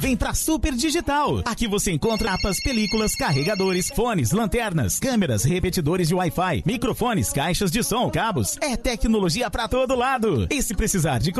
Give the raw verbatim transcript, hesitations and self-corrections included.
Vem pra Super Digital. Aqui você encontra mapas, películas, carregadores, fones, lanternas, câmeras, repetidores de Wi-Fi, microfones, caixas de som, cabos. É tecnologia pra todo lado. E se precisar de